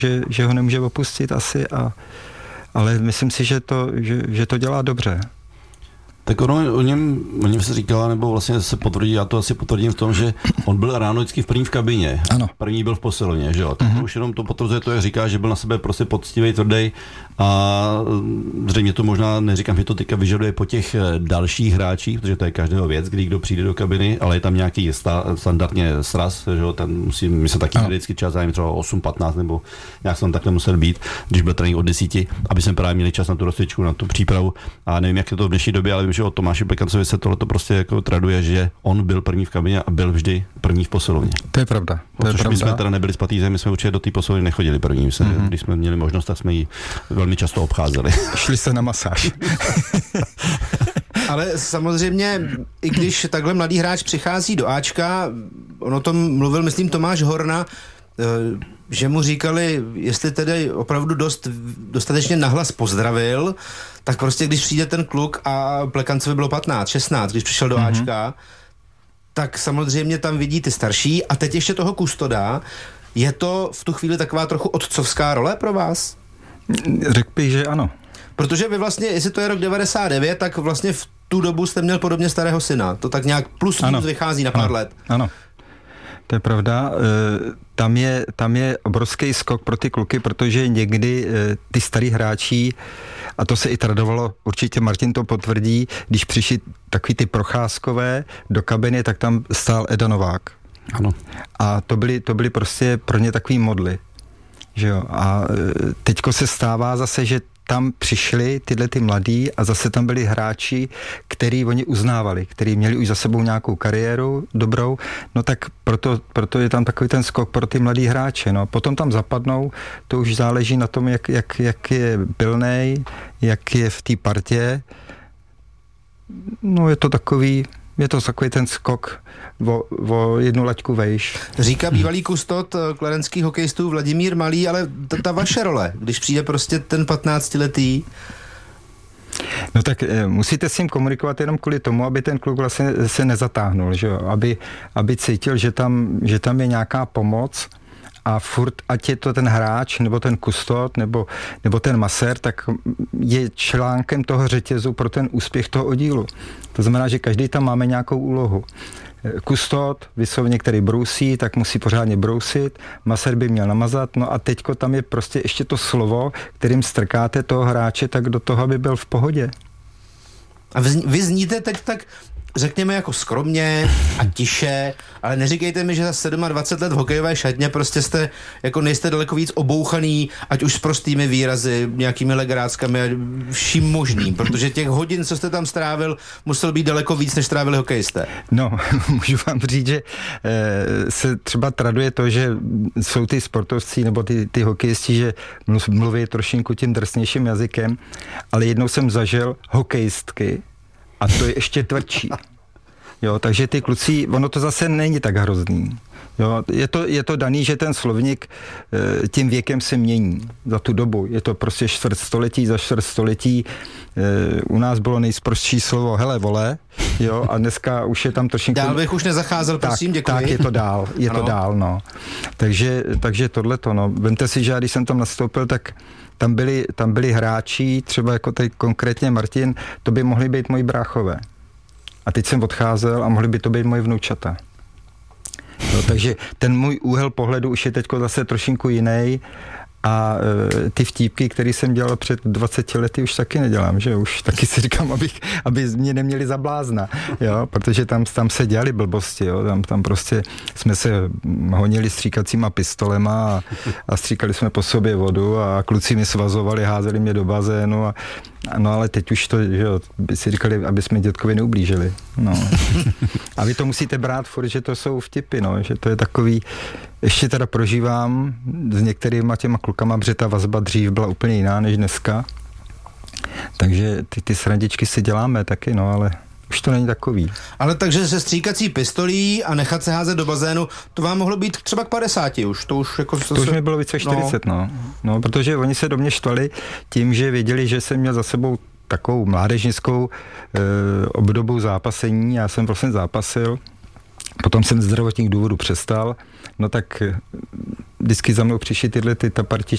že ho nemůže opustit asi, ale myslím si, že to dělá dobře. Tak o něm se říkala, nebo vlastně se potvrdí, já to asi potvrdím v tom, že on byl ráno vždycky v první v kabině. Ano. První byl v posilovně, že jo. Tak to už jenom to potvrzuje to, jak říká, že byl na sebe prostě poctivý, tvrdý a zřejmě to možná, neříkám, že to teďka vyžaduje po těch dalších hráčích, protože to je každého věc, kdo přijde do kabiny, ale je tam nějaký standardně sraz, že jo, tam my se taky vždycky čas zájem třeba 8-15 nebo nějak jsem takhle musel být, když byl trénink od 10, aby jsme právě měli čas na tu rozcvičku, na tu přípravu a nevím, jak je to v dnešní době, ale vím, že o Tomáši Plekancovi se tohleto prostě jako traduje, že on byl první v kabině a byl vždy první v posilovně. To je pravda. Což my jsme teda nebyli spatýze, my jsme určitě do té posilovny nechodili první. Když jsme měli možnost, tak jsme ji velmi často obcházeli. Šli se na masáž. Ale samozřejmě, i když takhle mladý hráč přichází do Ačka, on o tom mluvil, myslím, Tomáš Horna, že mu říkali, jestli tedy opravdu dostatečně nahlas pozdravil, tak prostě když přijde ten kluk a Plekancovi bylo 15, 16, když přišel do Ačka, tak samozřejmě tam vidí ty starší a teď ještě toho kustoda. Je to v tu chvíli taková trochu otcovská role pro vás? Řekl bych, že ano. Protože vy vlastně, jestli to je rok 99, tak vlastně v tu dobu jste měl podobně starého syna. To tak nějak plus minus vychází na pár let. Ano. To je pravda. Tam je obrovský skok pro ty kluky, protože někdy ty starý hráči, a to se i tradovalo, určitě Martin to potvrdí, když přišli takový ty procházkové do kabiny, tak tam stál Eda Novák. Ano. A to byly prostě pro ně takový modly. Že jo? A teďko se stává zase, že tam přišli tyhle ty mladí a zase tam byli hráči, který oni uznávali, který měli už za sebou nějakou kariéru dobrou, no tak proto je tam takový ten skok pro ty mladý hráče. No. Potom tam zapadnou, to už záleží na tom, jak je pilnej, jak je v té partě. No je to takový ten skok o jednu laťku vejš. Říká bývalý kustot kladenských hokejistů Vladimír Malý, ale ta vaše role, když přijde prostě ten 15letý. No tak musíte s ním komunikovat jenom kvůli tomu, aby ten kluk vlastně se nezatáhnul, že jo? Aby cítil, že tam je nějaká pomoc a furt, ať je to ten hráč, nebo ten kustot, nebo ten masér, tak je článkem toho řetězu pro ten úspěch toho oddílu. To znamená, že každý tam máme nějakou úlohu. Kustot, vyslovně, který brousí, tak musí pořádně brousit, masér by měl namazat, no a teďko tam je prostě ještě to slovo, kterým strkáte toho hráče tak do toho, aby byl v pohodě. A vy zníte teď tak, řekněme, jako skromně a tiše, ale neříkejte mi, že za 27 let v hokejové šatně prostě nejste daleko víc obouchaný, ať už s prostými výrazy, nějakými legeráckami a vším možným, protože těch hodin, co jste tam strávil, musel být daleko víc, než strávili hokejisté. No, můžu vám říct, že se třeba traduje to, že jsou ty sportovci nebo ty hokejisti, že mluví trošinku tím drsnějším jazykem, ale jednou jsem zažil hokejistky, a to je ještě tvrdší. Jo, takže ty kluci, ono to zase není tak hrozný. Jo, je to daný, že ten slovník tím věkem se mění za tu dobu. Je to prostě čtvrtstoletí za čtvrtstoletí. U nás bylo nejsprostší slovo hele vole, jo, a dneska už je tam trošinku... Dál bych už nezacházel, prosím, děkuji. Tak je to dál, no. Takže tohleto, no. Vemte si, že já, když jsem tam nastoupil, tak tam byli hráči, třeba jako tady konkrétně Martin, to by mohli být moji bráchové. A teď jsem odcházel a mohli by to být moje vnoučata. No, takže ten můj úhel pohledu už je teďko zase trošinku jiný a ty vtípky, které jsem dělal před 20 lety, už taky nedělám, že už taky si říkám, aby mě neměli za blázna, jo, protože tam se dělali blbosti, jo, tam prostě jsme se honili stříkacíma pistolema a stříkali jsme po sobě vodu a kluci mě svazovali, házeli mě do bazénu no ale teď už to, že jo, by si říkali, aby jsme dětkovi neublížili, no. A vy to musíte brát furt, že to jsou vtipy, no, že to je takový, ještě teda prožívám s některýma těma klukama, protože ta vazba dřív byla úplně jiná než dneska, takže ty srandičky si děláme taky, no, ale už to není takový. Ale takže se stříkací pistolí a nechat se házet do bazénu, to vám mohlo být třeba k 50 už, to už jako... To už mi bylo více 40, no, protože oni se do mě štvali tím, že věděli, že jsem měl za sebou takovou mládežnickou obdobu zápasení, já jsem vlastně zápasil, Potom jsem z zdravotních důvodů přestal, no tak vždycky za mnou přišly ta partička